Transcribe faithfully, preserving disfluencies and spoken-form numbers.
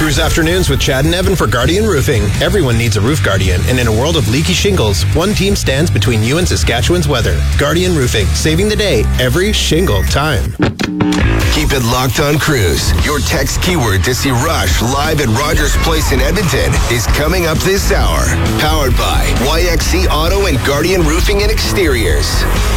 Cruise Afternoons with Chad and Evan for Guardian Roofing. Everyone needs a roof guardian, and in a world of leaky shingles, one team stands between you and Saskatchewan's weather. Guardian Roofing, saving the day every shingle time. Keep it locked on Cruise. Your text keyword to see Rush live at Rogers Place in Edmonton is coming up this hour. Powered by Y X C Auto and Guardian Roofing and Exteriors.